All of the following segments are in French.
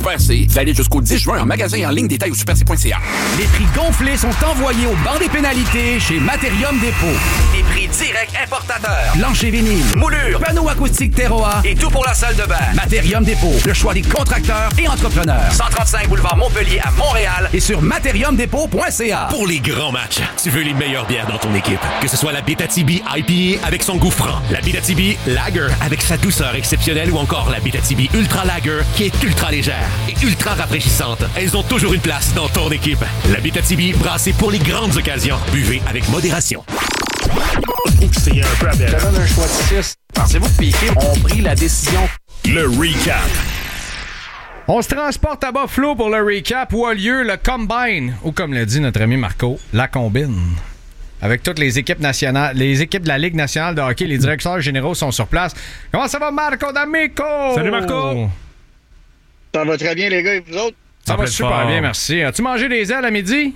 Super C, valide jusqu'au 10 juin en magasin et en ligne. Détails au superc.ca. Les prix gonflés sont envoyés au banc des pénalités chez Materium Dépôt. Des prix directs importateurs. Plancher vinyle, moulure, panneaux acoustiques terroir et tout pour la salle de bain. Materium Dépôt, le choix des contracteurs et entrepreneurs. 135 boulevard Montpellier à Montréal et sur materiumdépôt.ca. Pour les grands matchs, tu veux les meilleures bières dans ton équipe. Que ce soit la Bétatibi IPA avec son goût franc, la Bétatibi Lager avec sa douceur exceptionnelle ou encore la Bétatibi Ultra Lager qui est ultra légère et ultra rafraîchissante. Elles ont toujours une place dans ton équipe. La Bétatibi, brassée pour les grandes occasions. Buvez avec modération. C'est un peu aberrant. Ça donne un choix de 6. Pensez-vous que Piquet ont pris la décision? Le recap. On se transporte à Buffalo pour le recap où a lieu le Combine, ou comme l'a dit notre ami Marco, la combine. Avec toutes les équipes nationales, les équipes de la Ligue nationale de hockey, les directeurs généraux sont sur place. Comment ça va, Marco D'Amico? Salut, Marco! Ça va très bien, les gars, et vous autres? Ça va super bien, merci. As-tu mangé des ailes à midi?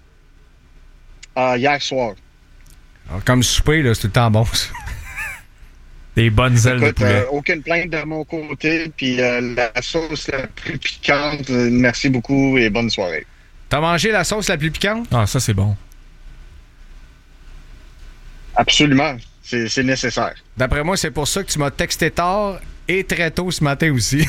Hier soir. Alors, comme souper, là, c'est tout le temps bon, ça. Des bonnes ailes de poulet. Aucune plainte de mon côté, puis la sauce la plus piquante, merci beaucoup et bonne soirée. T'as mangé la sauce la plus piquante? Ah, ça, c'est bon. Absolument, c'est nécessaire. D'après moi, c'est pour ça que tu m'as texté tard et très tôt ce matin aussi.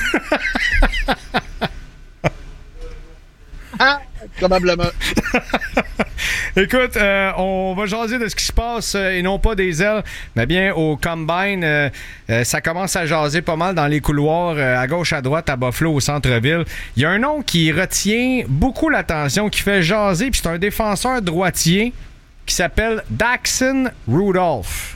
Probablement. Écoute, on va jaser de ce qui se passe et non pas des ailes, mais bien au Combine, ça commence à jaser pas mal dans les couloirs à gauche, à droite, à Buffalo, au centre-ville. Il y a un nom qui retient beaucoup l'attention, qui fait jaser, puis c'est un défenseur droitier qui s'appelle Daxon Rudolph.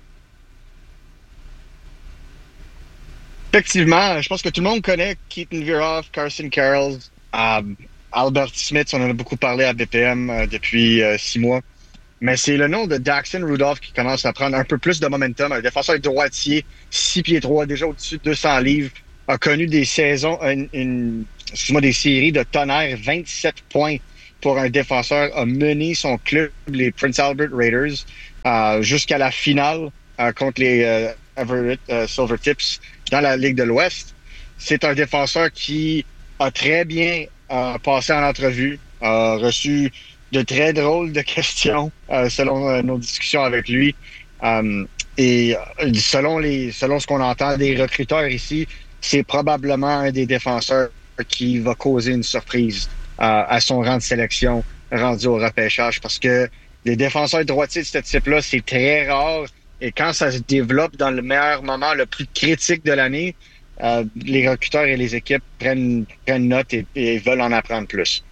Effectivement, je pense que tout le monde connaît Keaton Veroff, Carson Carroll, Albert Smith, on en a beaucoup parlé à BPM depuis 6 mois. Mais c'est le nom de Daxon Rudolph qui commence à prendre un peu plus de momentum. Un défenseur droitier, 6 pieds 3, déjà au-dessus de 200 livres, a connu des saisons, des séries de tonnerre, 27 points pour un défenseur, a mené son club, les Prince Albert Raiders, jusqu'à la finale contre les Everett Silvertips dans la Ligue de l'Ouest. C'est un défenseur qui a très bien passé en entrevue, a reçu de très drôles de questions selon nos discussions avec lui. Et selon ce qu'on entend des recruteurs ici, c'est probablement un des défenseurs qui va causer une surprise à son rang de sélection rendu au repêchage, parce que les défenseurs droitiers de ce type-là, c'est très rare. Et quand ça se développe dans le meilleur moment, le plus critique de l'année, les recruteurs et les équipes prennent note et veulent en apprendre plus.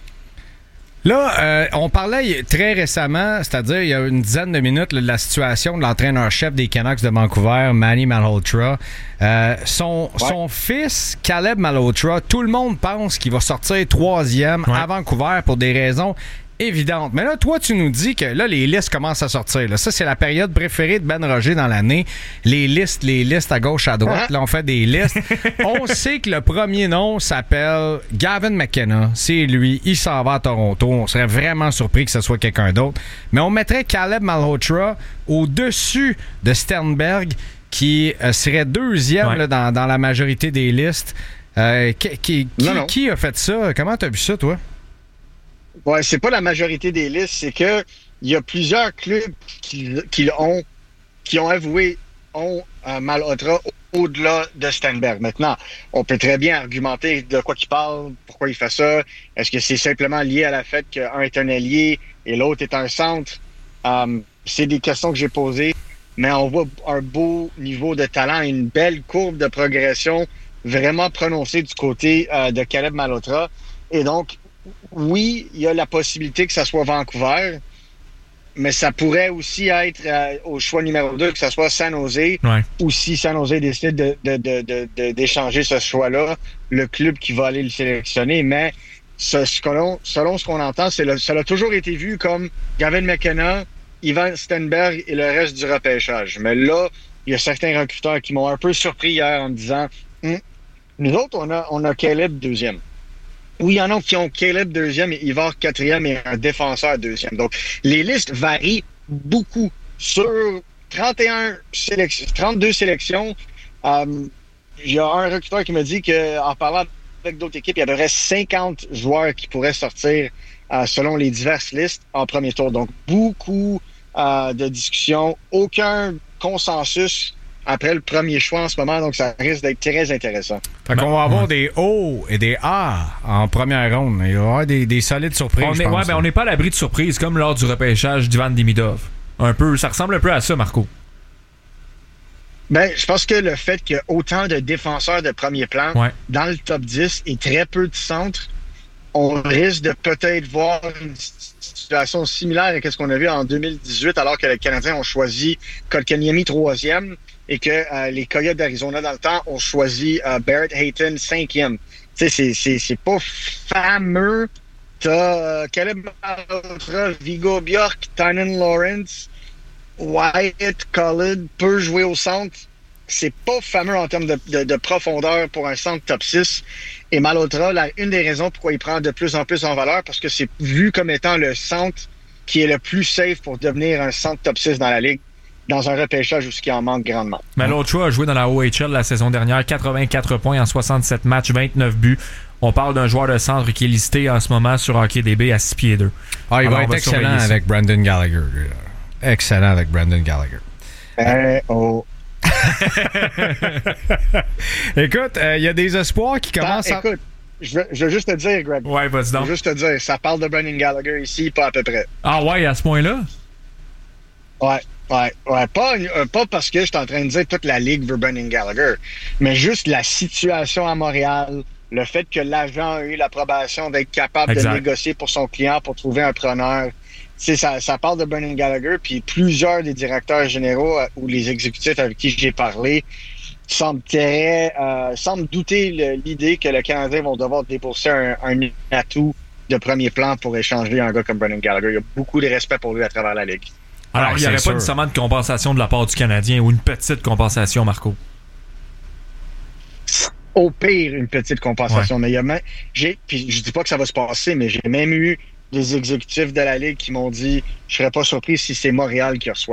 Là, on parlait très récemment, c'est-à-dire il y a une dizaine de minutes, de la situation de l'entraîneur-chef des Canucks de Vancouver, Manny Malhotra. Son fils, Caleb Malhotra, tout le monde pense qu'il va sortir 3e à Vancouver pour des raisons évidentes. Mais là, toi, tu nous dis que là, les listes commencent à sortir. Là. Ça, c'est la période préférée de Ben Roger dans l'année. Les listes à gauche, à droite. Là, on fait des listes. On sait que le premier nom s'appelle Gavin McKenna. C'est lui. Il s'en va à Toronto. On serait vraiment surpris que ce soit quelqu'un d'autre. Mais on mettrait Caleb Malhotra au-dessus de Sternberg, qui serait 2e là, dans la majorité des listes. Qui a fait ça? Comment t'as vu ça, toi? Ouais, c'est pas la majorité des listes, c'est que il y a plusieurs clubs qui ont avoué Malhotra au-delà de Sternberg. Maintenant, on peut très bien argumenter de quoi il parle, pourquoi il fait ça. Est-ce que c'est simplement lié à la fait qu'un est un ailier et l'autre est un centre? C'est des questions que j'ai posées, mais on voit un beau niveau de talent et une belle courbe de progression vraiment prononcée du côté de Caleb Malhotra. Et donc, oui, il y a la possibilité que ça soit Vancouver, mais ça pourrait aussi être au choix numéro 2, que ça soit San Jose, ou si San Jose décide d'échanger ce choix-là, le club qui va aller le sélectionner. Mais selon ce qu'on entend, ça a toujours été vu comme Gavin McKenna, Ivan Stenberg et le reste du repêchage. Mais là, il y a certains recruteurs qui m'ont un peu surpris hier en me disant nous autres, on a Caleb 2e. Oui, il y en a qui ont Caleb 2e et Ivar 4e et un défenseur 2e. Donc, les listes varient beaucoup. Sur 32 sélections, il y a un recruteur qui me dit qu'en parlant avec d'autres équipes. Il y a à peu près 50 joueurs qui pourraient sortir selon les diverses listes en premier tour. Donc, beaucoup de discussions, aucun consensus après le premier choix en ce moment, donc ça risque d'être très intéressant. Fait qu'on va avoir des O et des A en première ronde. Il va y avoir des solides surprises, je pense. On n'est pas à l'abri de surprises, comme lors du repêchage d'Ivan Demidov. Ça ressemble un peu à ça, Marco. Ben, je pense que le fait qu'il y a autant de défenseurs de premier plan dans le top 10 et très peu de centres, on risque de peut-être voir une situation similaire à ce qu'on a vu en 2018, alors que les Canadiens ont choisi Kotkaniemi 3e et que les Coyotes d'Arizona, dans le temps, ont choisi Barrett Hayton 5e. Tu sais, c'est pas fameux. T'as Caleb Malhotra, Viggo Bjork, Tynan Lawrence, Wyatt Collard peut jouer au centre. C'est pas fameux en termes de profondeur pour un centre top 6. Et Malhotra, une des raisons pourquoi il prend de plus en plus en valeur, parce que c'est vu comme étant le centre qui est le plus safe pour devenir un centre top 6 dans la Ligue, dans un repêchage où ce qui en manque grandement. Malhotra a joué dans la OHL la saison dernière, 84 points en 67 matchs, 29 buts. On parle d'un joueur de centre qui est listé en ce moment sur HockeyDB à 6 pieds 2. Il va être excellent avec Brandon Gallagher. Excellent avec Brandon Gallagher. Écoute, il y a des espoirs qui commencent à... Écoute, je veux juste te dire, Greg. Ouais, vas-y donc. Je veux juste te dire, ça parle de Brandon Gallagher ici, pas à peu près. Ah ouais, à ce point-là? Ouais. Pas parce que je suis en train de dire que toute la Ligue veut Brandon Gallagher, mais juste la situation à Montréal, le fait que l'agent a eu l'approbation d'être capable de négocier pour son client pour trouver un preneur. Ça parle de Brandon Gallagher, puis plusieurs des directeurs généraux ou les exécutifs avec qui j'ai parlé semblent douter l'idée que le Canadien vont devoir débourser un atout de premier plan pour échanger un gars comme Brandon Gallagher. Il y a beaucoup de respect pour lui à travers la Ligue. Alors, il n'y aurait pas nécessairement de compensation de la part du Canadien ou une petite compensation, Marco? Au pire, une petite compensation. Mais puis je dis pas que ça va se passer, mais j'ai même eu des exécutifs de la Ligue qui m'ont dit « Je serais pas surpris si c'est Montréal qui reçoit